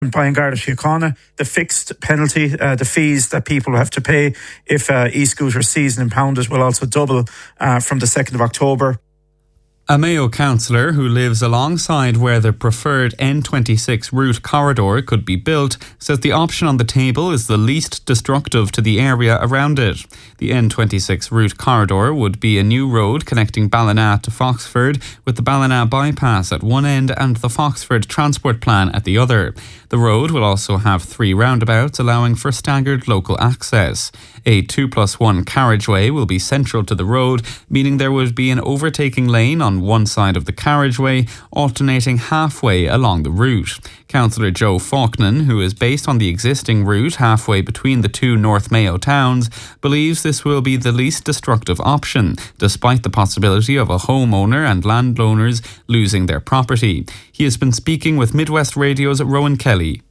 Brian Garda Síochána, the fixed penalty, the fees that people have to pay if e-scooters seized and impounded will also double from the 2nd of October. A Mayo councillor who lives alongside where the preferred N26 route corridor could be built says the option on the table is the least destructive to the area around it. The N26 route corridor would be a new road connecting Ballina to Foxford, with the Ballina bypass at one end and the Foxford transport plan at the other. The road will also have 3 roundabouts, allowing for staggered local access. A 2+1 carriageway will be central to the road, meaning there would be an overtaking lane on one side of the carriageway, alternating halfway along the route. Councillor Joe Faulkner, who is based on the existing route halfway between the two North Mayo towns, believes this will be the least destructive option, despite the possibility of a homeowner and landowners losing their property. He has been speaking with Midwest Radio's Rowan Kelly.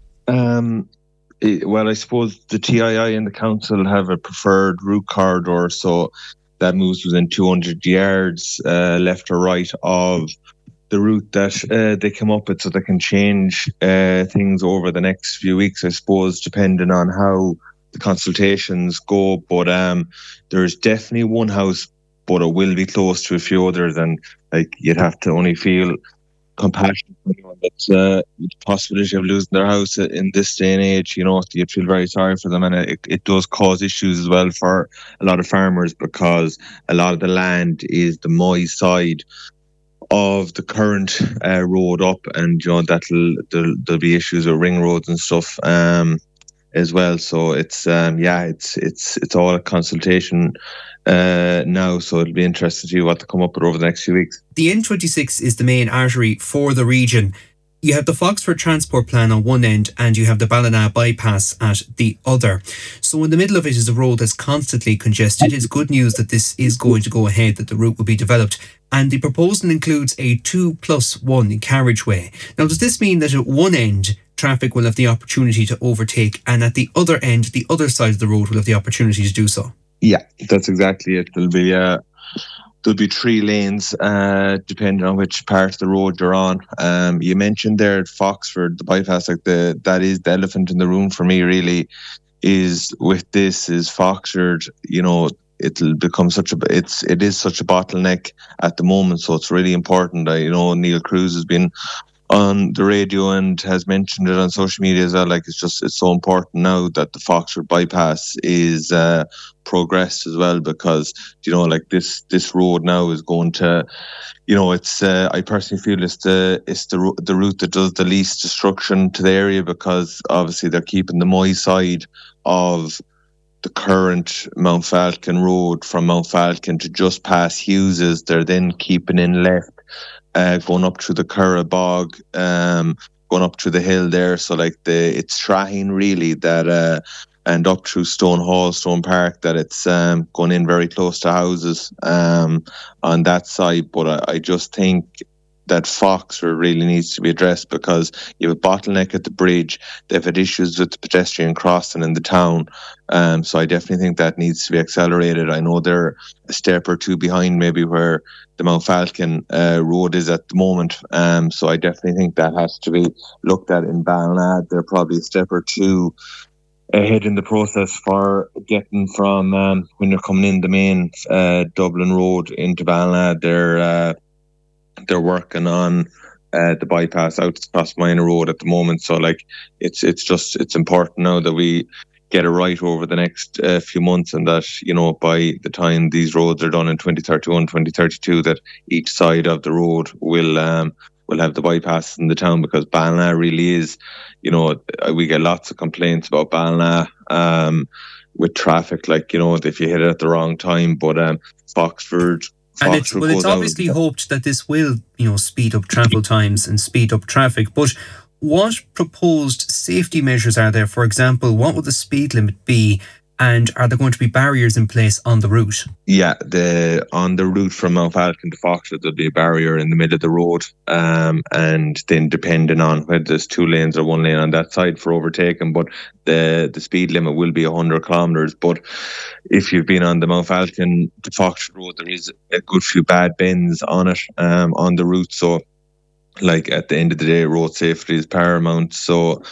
Well, I suppose the TII and the council have a preferred route corridor, so that moves within 200 yards left or right of the route that they come up with, so they can change things over the next few weeks, I suppose, depending on how the consultations go. But there's definitely one house, but it will be close to a few others, and like you'd have to only feel compassion for anyone that's the possibility of losing their house in this day and age. You know, you'd feel very sorry for them, and it does cause issues as well for a lot of farmers, because a lot of the land is the Moy side of the current road up, and you know there'll be issues with ring roads and stuff as well. So it's it's all a consultation now, so it'll be interesting to see what to come up with over the next few weeks. The N26 is the main artery for the region. You have the Foxford transport plan on one end and you have the Ballina bypass at the other. So in the middle of it is a road that's constantly congested. It's good news that this is going to go ahead, that the route will be developed. And the proposal includes a 2+1 carriageway. Now, does this mean that at one end, traffic will have the opportunity to overtake, and at the other end, the other side of the road will have the opportunity to do so? Yeah, that's exactly it. There'll be 3 lanes, depending on which part of the road you're on. You mentioned there at Foxford, the bypass, like that is the elephant in the room for me, really, is with this is Foxford, you know, it'll become it is such a bottleneck at the moment. So it's really important. You know, Neil Cruz has been on the radio and has mentioned it on social media as well. Like it's so important now that the Foxford bypass is progressed as well, because you know, like this road now is going to, you know, it's I personally feel it's the route that does the least destruction to the area, because obviously they're keeping the Moy side of the current Mount Falcon road from Mount Falcon to just past Hughes's. They're then keeping in left, going up through the Curra Bog, going up through the hill there. So like it's Strahan really that, and up through Stone Park, that it's going in very close to houses on that side. But I just think that Foxford really needs to be addressed, because you have a bottleneck at the bridge. They've had issues with the pedestrian crossing in the town. So I definitely think that needs to be accelerated. I know they're a step or two behind maybe where the Mount Falcon road is at the moment. So I definitely think that has to be looked at in Ballina. They're probably a step or two ahead in the process for getting from when you're coming in the main Dublin road into Ballina. They're working on the bypass out to Crossminer Road at the moment. So like it's important now that we get it right over the next few months, and that, you know, by the time these roads are done in 2031, 2032, that each side of the road will have the bypass in the town, because Ballina really is, you know, we get lots of complaints about Ballina with traffic, like, you know, if you hit it at the wrong time. But Foxford, and it's obviously hoped that this will, you know, speed up travel times and speed up traffic. But what proposed safety measures are there? For example, what will the speed limit be? And are there going to be barriers in place on the route? Yeah, on the route from Mount Falcon to Foxford, there'll be a barrier in the middle of the road. And then depending on whether there's 2 lanes or 1 lane on that side for overtaking, but the speed limit will be 100 kilometres. But if you've been on the Mount Falcon to Foxford road, there is a good few bad bends on it, on the route. So like at the end of the day, road safety is paramount. So